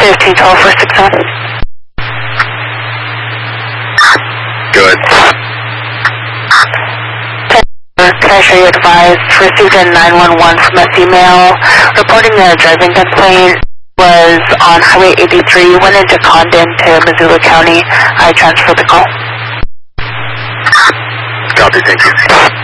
1512 for 61. Good. Can I show you advised? Received a 911 from a female reporting a driving complaint. Was on Highway 83, went into Condon to Missoula County. I transferred the call. Copy, thank you.